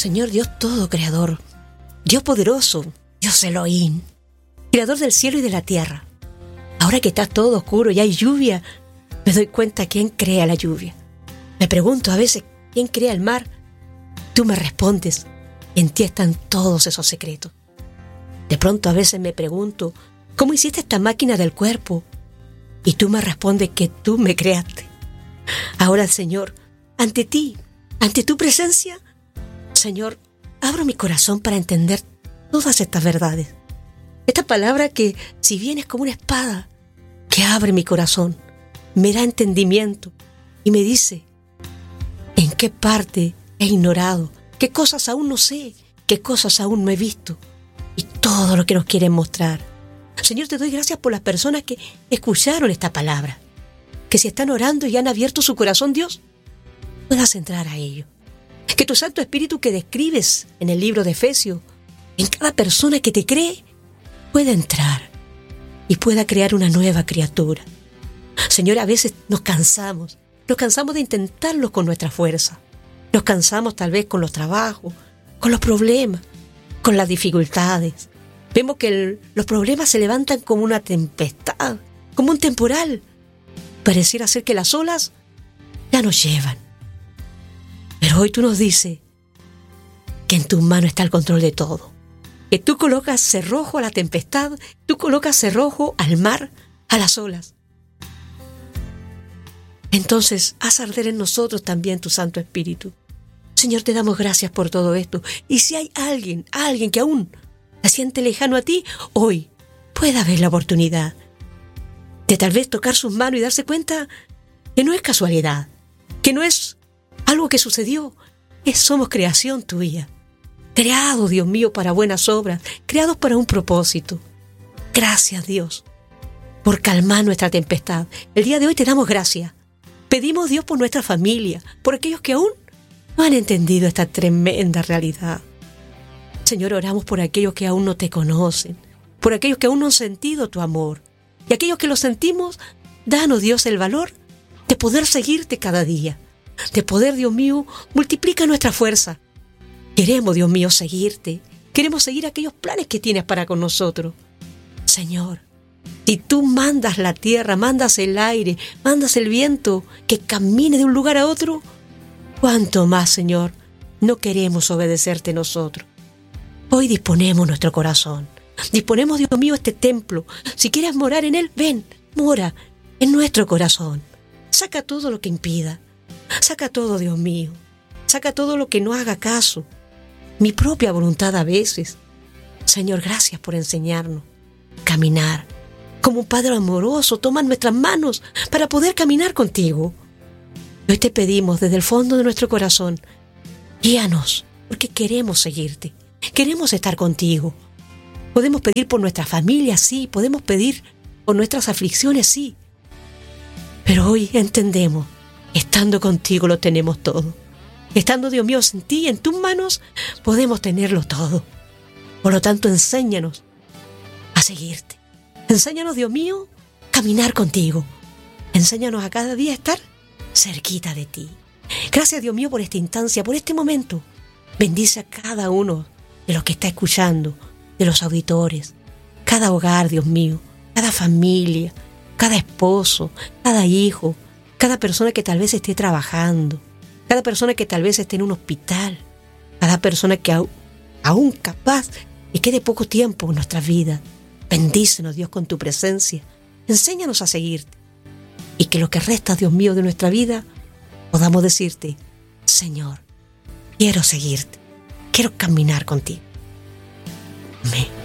Señor Dios todo creador, Dios poderoso, Dios Elohim, creador del cielo y de la tierra. Ahora que está todo oscuro y hay lluvia, me doy cuenta quién crea la lluvia. Me pregunto a veces quién crea el mar. Tú me respondes, en ti están todos esos secretos. De pronto a veces me pregunto, ¿cómo hiciste esta máquina del cuerpo? Y tú me respondes que tú me creaste. Ahora, Señor, ante ti, ante tu presencia, Señor, abro mi corazón para entender todas estas verdades. Esta palabra que, si bien es como una espada, que abre mi corazón, me da entendimiento y me dice en qué parte he ignorado, qué cosas aún no sé, qué cosas aún no he visto y todo lo que nos quieren mostrar. Señor, te doy gracias por las personas que escucharon esta palabra, que si están orando y han abierto su corazón, Dios, puedas entrar a ello. Que tu Santo Espíritu que describes en el libro de Efesios, en cada persona que te cree, pueda entrar y pueda crear una nueva criatura. Señor, a veces nos cansamos de intentarlo con nuestra fuerza. Nos cansamos tal vez con los trabajos, con los problemas, con las dificultades. Vemos que los problemas se levantan como una tempestad, como un temporal. Pareciera ser que las olas ya nos llevan. Pero hoy tú nos dices que en tus manos está el control de todo. Que tú colocas cerrojo a la tempestad, tú colocas cerrojo al mar, a las olas. Entonces, haz arder en nosotros también tu Santo Espíritu. Señor, te damos gracias por todo esto. Y si hay alguien que aún se siente lejano a ti, hoy pueda haber la oportunidad de tal vez tocar sus manos y darse cuenta que no es casualidad, que no es algo que sucedió, somos creación tuya. Creados, Dios mío, para buenas obras, creados para un propósito. Gracias, Dios, por calmar nuestra tempestad. El día de hoy te damos gracias. Pedimos, Dios, por nuestra familia, por aquellos que aún no han entendido esta tremenda realidad. Señor, oramos por aquellos que aún no te conocen, por aquellos que aún no han sentido tu amor. Y aquellos que lo sentimos, danos, Dios, el valor de poder seguirte cada día, de poder, Dios mío, multiplica nuestra fuerza. Queremos, Dios mío, seguirte. Queremos seguir aquellos planes que tienes para con nosotros. Señor, si tú mandas la tierra, mandas el aire, mandas el viento que camine de un lugar a otro, ¿cuánto más, Señor, no queremos obedecerte nosotros? Hoy disponemos nuestro corazón. Disponemos, Dios mío, este templo. Si quieres morar en él, ven, mora en nuestro corazón. Saca todo lo que impida. Saca todo, Dios mío. Saca todo lo que no haga caso. Mi propia voluntad a veces. Señor, gracias por enseñarnos a caminar. Como un Padre amoroso, toma nuestras manos para poder caminar contigo. Hoy te pedimos desde el fondo de nuestro corazón, guíanos, porque queremos seguirte. Queremos estar contigo. Podemos pedir por nuestra familia, sí. Podemos pedir por nuestras aflicciones, sí. Pero hoy entendemos, estando contigo lo tenemos todo. Estando, Dios mío, en ti, en tus manos, podemos tenerlo todo. Por lo tanto, enséñanos a seguirte. Enséñanos, Dios mío, a caminar contigo. Enséñanos a cada día estar cerquita de ti. Gracias, Dios mío, por esta instancia, por este momento. Bendice a cada uno de los que está escuchando, de los auditores, cada hogar, Dios mío, cada familia, cada esposo, cada hijo, cada persona que tal vez esté trabajando, cada persona que tal vez esté en un hospital, cada persona que aún capaz y quede poco tiempo en nuestras vidas. Bendícenos, Dios, con tu presencia. Enséñanos a seguirte. Y que lo que resta, Dios mío, de nuestra vida, podamos decirte, Señor, quiero seguirte. Quiero caminar contigo. Amén.